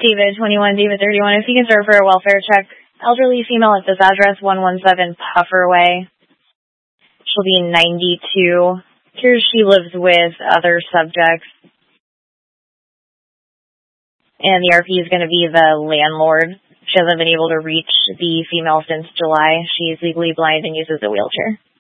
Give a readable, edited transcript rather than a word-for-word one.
David, 21, David, 31. If you can serve for a welfare check. Elderly female at this address, 117 Puffer Way. She'll be 92. Here she lives with other subjects. And the RP is going to be the landlord. She hasn't been able to reach the female since July. She is legally blind and uses a wheelchair.